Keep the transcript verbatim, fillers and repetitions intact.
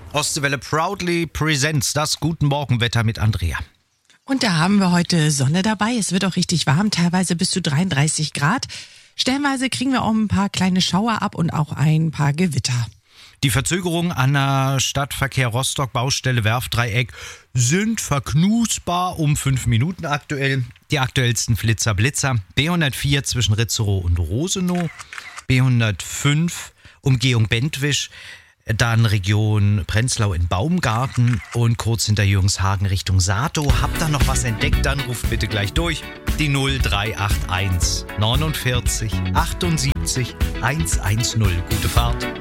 Ostwelle Proudly Presents das Guten Morgenwetter mit Andrea. Und da haben wir heute Sonne dabei. Es wird auch richtig warm, teilweise bis zu dreiunddreißig Grad. Stellenweise kriegen wir auch ein paar kleine Schauer ab und auch ein paar Gewitter. Die Verzögerungen an der Stadtverkehr Rostock, Baustelle Werftdreieck, sind verknusbar um fünf Minuten aktuell. Die aktuellsten Flitzer, Blitzer. B hundertvier zwischen Ritzerow und Rosenow. B hundertfünf Umgehung Bentwisch. Dann Region Prenzlau in Baumgarten und kurz hinter Jürgenshagen Richtung Sato. Habt ihr noch was entdeckt, dann ruft bitte gleich durch. Die null drei acht eins neunundvierzig achtundsiebzig hundertzehn. Gute Fahrt.